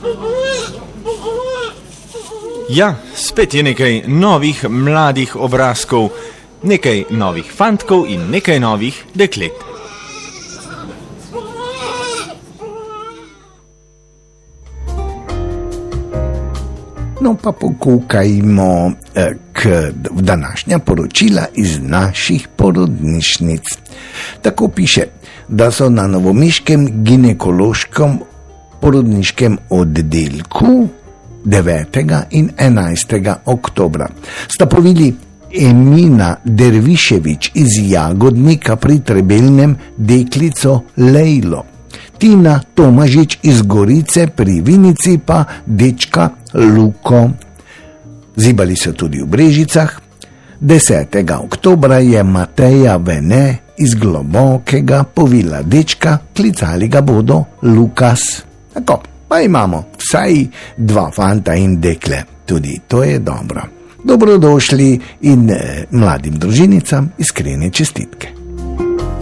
Ja, spet je nekaj novih mladih obrazkov, nekaj novih fantkov in nekaj novih deklet. No pa pokukajmo v današnja poročila iz naših porodnišnic. Tako piše, da so na novomeškem ginekološkem porodniškem oddelku 9. in 11. oktobra sta povili Emina Derviševič iz Jagodnika pri Trebelnem deklico Lejlo, Tina Tomažič iz Gorice pri Vinici pa dečka Luko. Zibali so tudi v Brežicah. 10. oktobra je Mateja Vene iz Globokega povila dečka, klicali ga bodo Lukas. Tako, pa imamo vsaj 2 fanta in dekle, tudi to je dobro. Dobrodošli in mladim družinicam iskrene čestitke.